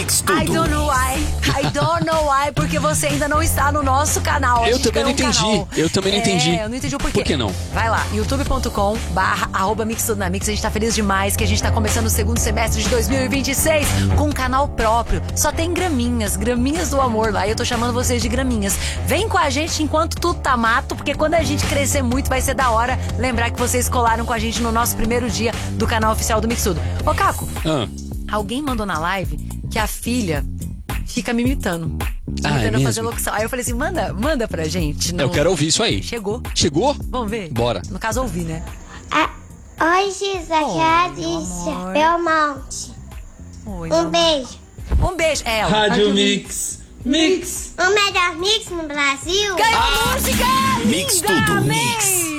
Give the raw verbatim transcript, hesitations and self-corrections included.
Mix Tudo. I don't know why. I don't know why, porque você ainda não está no nosso canal. A Eu gente também não criou um entendi. canal. Eu também não É, entendi. eu não entendi o porquê. Por que não? Vai lá, youtube ponto com barra arroba Mix Tudo na Mix. A gente tá feliz demais que a gente tá começando o segundo semestre de dois mil e vinte e seis com um canal próprio. Só tem graminhas, graminhas do amor lá. E eu tô chamando vocês de graminhas. Vem com a gente enquanto tudo tá mato, porque quando a gente crescer muito vai ser da hora lembrar que vocês colaram com a gente no nosso primeiro dia do canal oficial do Mix Tudo. Ô, Caco, Ah. alguém mandou na live que a filha fica me imitando. Ah, Imitando é eu fazer mesmo? locução. Aí eu falei assim, manda, manda pra gente. no- Eu quero ouvir isso aí. Chegou. Chegou? Vamos ver? Bora. No caso, ouvir, né? Ah, oi, Giza, aqui é a meu amor. Alicia Belmonte. Oi, Um mamãe. beijo. Um beijo. É, ela. Rádio Mix. Mix. O melhor mix no Brasil. Ganhou a música! Mix Linda, Tudo, amei! Mix.